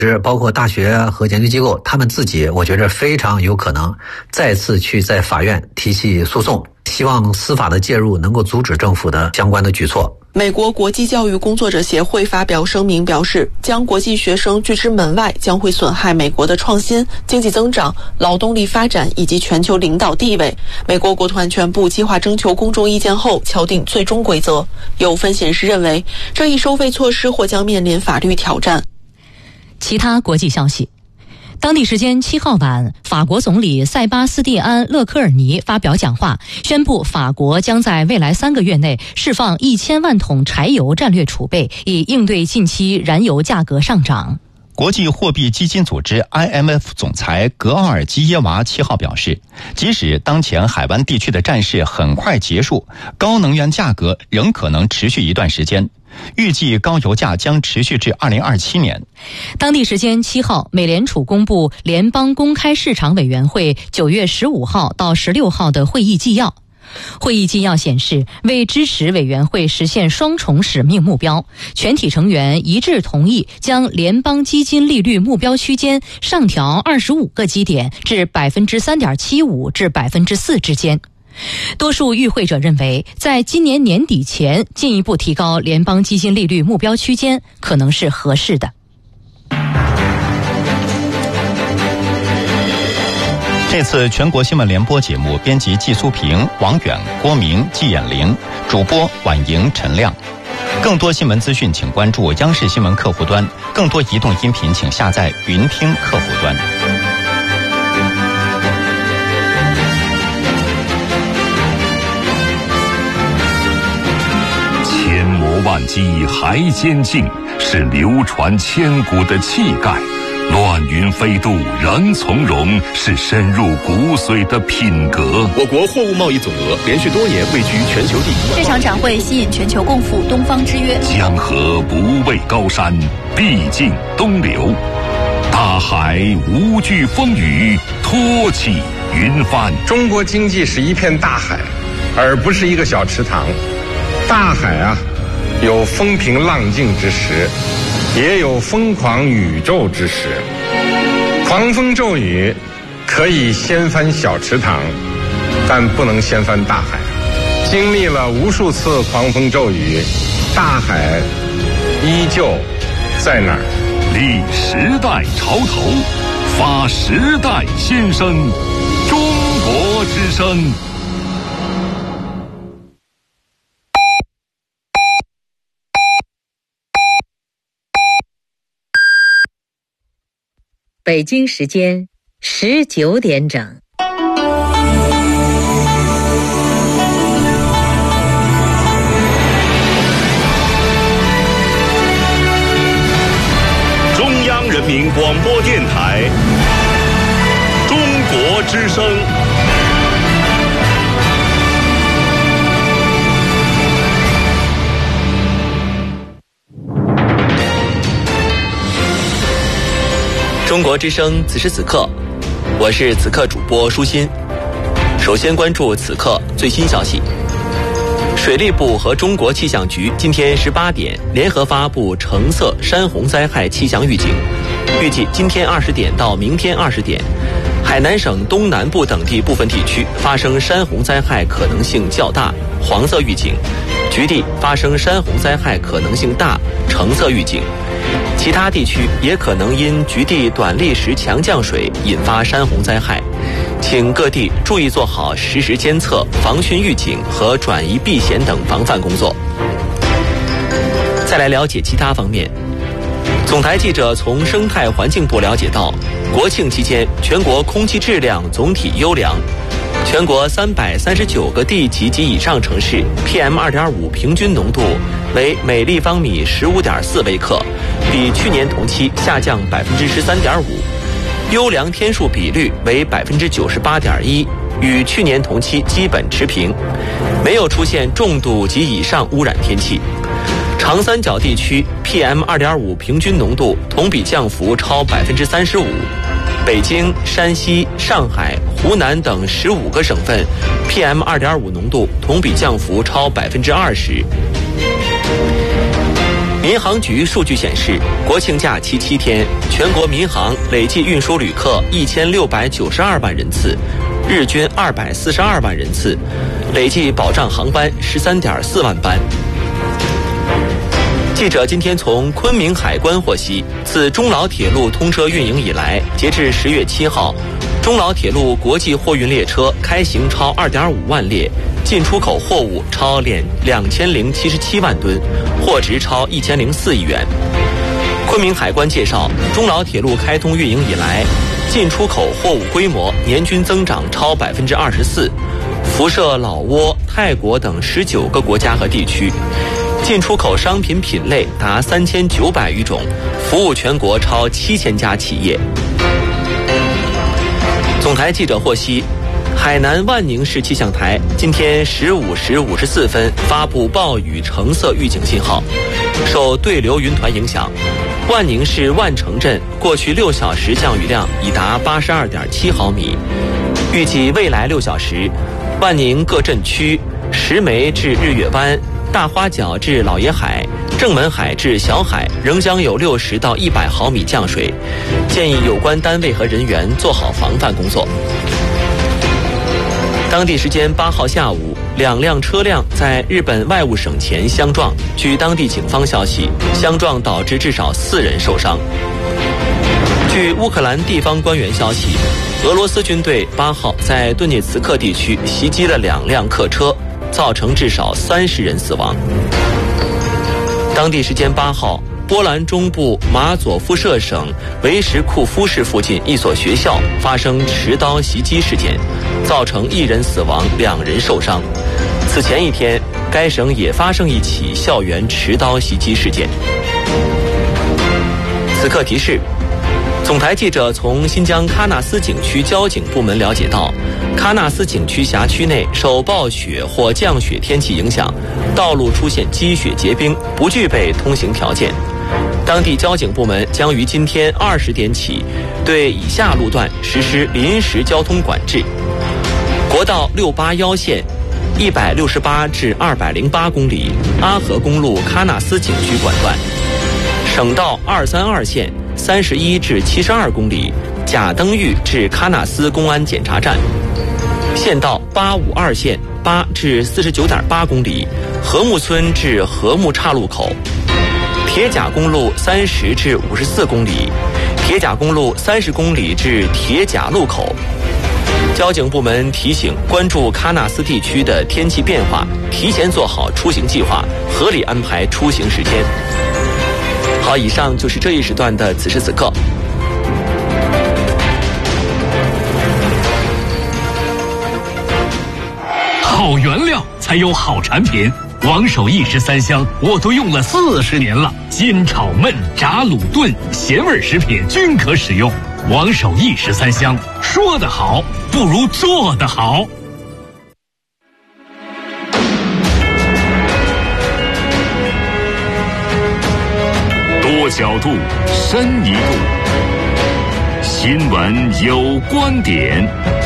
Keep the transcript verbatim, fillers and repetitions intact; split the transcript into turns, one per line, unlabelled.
包括大学和研究机构，他们自己我觉得非常有可能再次去在法院提起诉讼，希望司法的介入能够阻止政府的相关的举措。
美国国际教育工作者协会发表声明表示，将国际学生拒之门外将会损害美国的创新、经济增长、劳动力发展以及全球领导地位。美国国土安全部计划征求公众意见后敲定最终规则。有分析人士认为，这一收费措施或将面临法律挑战。
其他国际消息，当地时间七号晚，法国总理塞巴斯蒂安·勒科尔尼发表讲话，宣布法国将在未来三个月内释放一千万桶柴油战略储备，以应对近期燃油价格上涨。
国际货币基金组织 I M F 总裁格奥尔基耶娃七号表示，即使当前海湾地区的战事很快结束，高能源价格仍可能持续一段时间。预计高油价将持续至二零二七年。
当地时间七号，美联储公布联邦公开市场委员会九月十五号到十六号的会议纪要。会议纪要显示，为支持委员会实现双重使命目标，全体成员一致同意将联邦基金利率目标区间上调二十五个基点至百分之三点七五至百分之四之间。多数与会者认为，在今年年底前进一步提高联邦基金利率目标区间可能是合适的。
这次全国新闻联播节目编辑季苏平、王远、郭明、季衍玲，主播婉莹、陈亮。更多新闻资讯请关注央视新闻客户端，更多移动音频请下载云听客户端。
千磨万击还坚劲，是流传千古的气概；乱云飞渡仍从容，是深入骨髓的品格。
我国货物贸易总额连续多年位居全球第一。
这场展会吸引全球共赴东方之约。
江河不畏高山，必尽东流；大海无惧风雨，托起云帆。
中国经济是一片大海，而不是一个小池塘。大海啊，有风平浪静之时，也有疯狂宇宙之时。狂风骤雨可以掀翻小池塘，但不能掀翻大海。经历了无数次狂风骤雨，大海依旧在那儿。
立时代潮头，发时代新声，中国之声。
北京时间十九点整。
中央人民广播电台，中国之声。
中国之声，此时此刻，我是此刻主播舒心。首先关注此刻最新消息。水利部和中国气象局今天十八点联合发布橙色山洪灾害气象预警，预计今天二十点到明天二十点，海南省东南部等地部分地区发生山洪灾害可能性较大，黄色预警；局地发生山洪灾害可能性大，橙色预警。其他地区也可能因局地短历时强降水引发山洪灾害，请各地注意做好实时监测、防汛预警和转移避险等防范工作。再来了解其他方面。总台记者从生态环境部了解到，国庆期间全国空气质量总体优良，全国三百三十九个地级及以上城市 P M 二点五 平均浓度为每立方米 十五点四 微克，比去年同期下降 百分之十三点五， 优良天数比率为 百分之九十八点一， 与去年同期基本持平，没有出现重度及以上污染天气。长三角地区 P M 二点五 平均浓度同比降幅超 百分之三十五， 北京、山西、上海、湖南等十五个省份 P M 二点五 浓度同比降幅超 百分之二十。 民航局数据显示，国庆假期七天，全国民航累计运输旅客一千六百九十二万人次，日均二百四十二万人次，累计保障航班十三点四万班。记者今天从昆明海关获悉，自中老铁路通车运营以来，截至十月七号，中老铁路国际货运列车开行超二点五万列，进出口货物超两千零七十七万吨，货值超一千零四亿元。昆明海关介绍，中老铁路开通运营以来，进出口货物规模年均增长超百分之二十四，辐射老挝、泰国等十九个国家和地区。进出口商品品类达三千九百余种，服务全国超七千家企业。总台记者获悉，海南万宁市气象台今天十五时五十四分发布暴雨橙色预警信号，受对流云团影响，万宁市万城镇过去六小时降雨量已达八十二点七毫米。预计未来六小时，万宁各镇区石梅至日月湾、大花角至老爷海、正门海至小海仍将有六十到一百毫米降水，建议有关单位和人员做好防范工作。当地时间八号下午，两辆车辆在日本外务省前相撞，据当地警方消息，相撞导致至少四人受伤。据乌克兰地方官员消息，俄罗斯军队八号在顿涅茨克地区袭击了两辆客车，造成至少三十人死亡。当地时间八号，波兰中部马佐夫舍省维什库夫市附近一所学校发生持刀袭击事件，造成一人死亡，两人受伤。此前一天，该省也发生一起校园持刀袭击事件。此刻提示，总台记者从新疆喀纳斯景区交警部门了解到，喀纳斯景区辖区内受暴雪或降雪天气影响，道路出现积雪结冰，不具备通行条件。当地交警部门将于今天二十点起，对以下路段实施临时交通管制：国道六八幺线一百六十八至二百零八公里阿合公路喀纳斯景区管段；省道二三二线三十一至七十二公里贾登峪至喀纳斯公安检查站；县道八五二线八至四十九点八公里和睦村至和睦岔路口；铁甲公路三十至五十四公里，铁甲公路三十公里至铁甲路口。交警部门提醒，关注喀纳斯地区的天气变化，提前做好出行计划，合理安排出行时间。好，以上就是这一时段的此时此刻。
好原料才有好产品，王守义十三香我都用了四十年了，煎炒焖炸卤炖咸味食品均可使用。王守义十三香，说得好不如做得好。
多角度，深一度，新闻有观点。